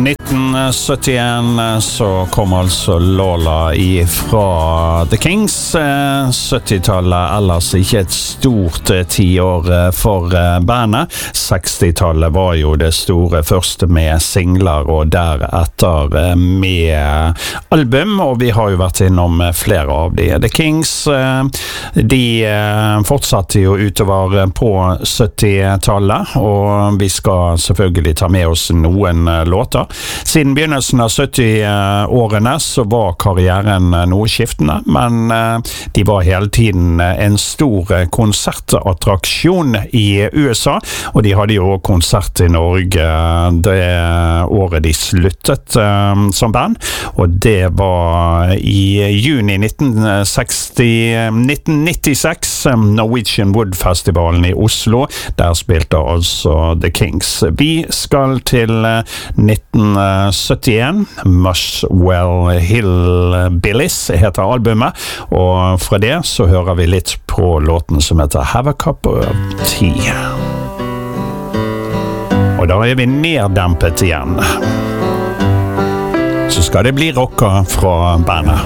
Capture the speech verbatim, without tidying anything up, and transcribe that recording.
nitten syttien så kom altså Lola fra The Kings. syttitallet ellers ikke et stort tiår for bandet. sekstitallet var jo det store første med singler og deretter med album, og vi har jo vært innom flere av de. The Kings, de fortsatte jo utover på syttitallet, og vi skal selvfølgelig ta med oss noen låter. Siden begynnelsen av sytti-årene så var karrieren noe skiftende, men de var hele tiden en stor konsertattraksjon i U S A, og de hadde jo konsert i Norge det året de sluttet um, som band, og det var i juni nitten seksti, nitten nittiseks, Norwegian Wood-festivalen i Oslo. Der spilte altså The Kings. Vi skal til nitten syttien. Muswell Hillbillies heter albumet, og fra det så hører vi litt på låten som heter Have a Cup of Tea. Og da er vi neddempet igjen. Så skal det bli rocker fra bandet.